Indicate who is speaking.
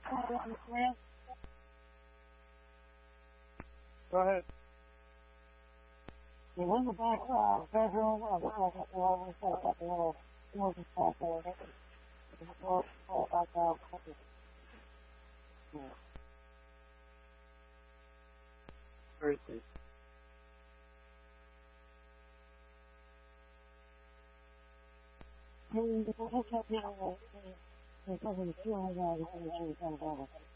Speaker 1: Go ahead.
Speaker 2: You in the back bedroom of the house, the little smoking spot there.
Speaker 1: Very safe.
Speaker 2: And the hook up now, there's over the 200 and